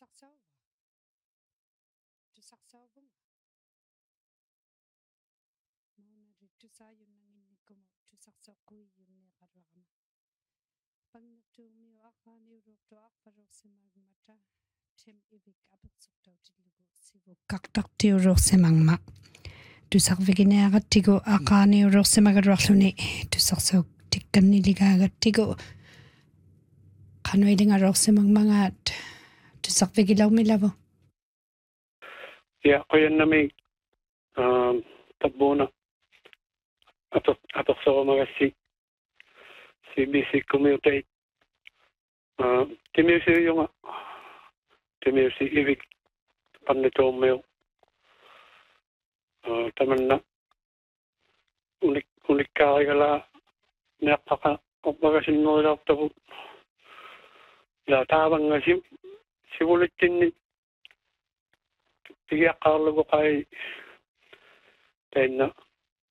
Tusaksaw mauna tusayon nangin ko tusaksaw kuy yun ni karakama pang tumi aka ni rokto akparok semagmata tem ibik abatsuktaw tilugo sigo kaktak tiurok semangma tusak viginagat tigo aka ni urok semagarakhluni tusaksaw tikkan niligagat tigo kanoy dinga rok semangmangat tusak vigilaw milabo. Ya, ko yan na may tabo na atok sa mga CBC commutate. Timiusi yung timiusi ibig panito mo taman na unik kala napaka operasin mo daw tabo la tabang nga sibulit din tiyak karlo kay na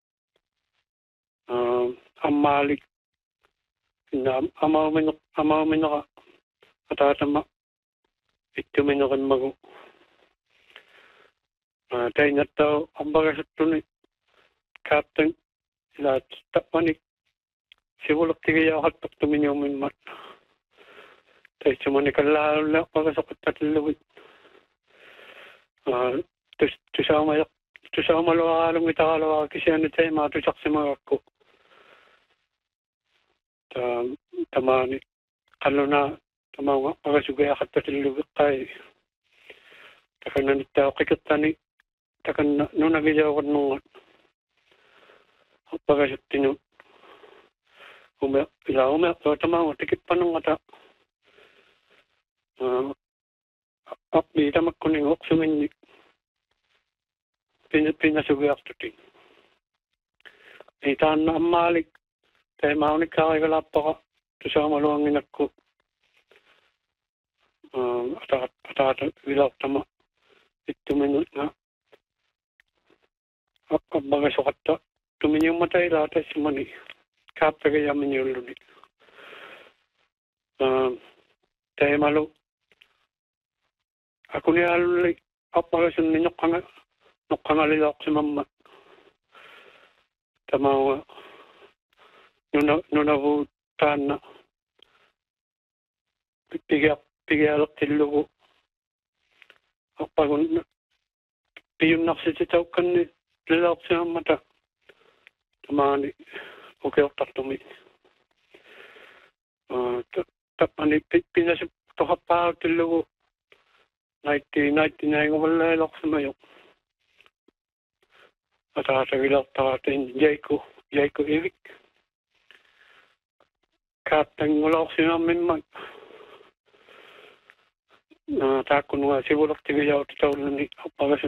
amalik na amaw ka atatama ito minokan mago tayo na tao ang baga sa tunay captain lahat tapanik sigulok tigaya ako at tuminyo mo mat tayo sumanikal lalo na baga sa katatulawin tusama luwakalong itakalawa kasi ano tayo matusak sa mga ko tamani kalo na tamawa baga sugaya katatulawin tayo takan na nito kikitani takan nung nagiyaw ko nung baga sa tinyo umiyak so tamawa tikit pa nung ata update magkuning oksumin pinasugay ako ting itaan na amalik tayo maunik kakay kalapa ka ito sa maluangin ako atata wilaw tama ito minut na baga sukat ta tuminyong matay lahat si mani kapagay yamin yung luni tayo malu ako ni alulay apagasan ninyo kangalilak si mama tamawa nunabutan na pigilak tilugo apagun piyon naksisitaw kan ni lilak si mama tamani okay tumi tapani pinasip tohapag tilugo 1999 wala lak sa mayo atatagilaw tatin Jaiko Eric katang wala ko sinamin man takon nga siguro tigayaw titaw ni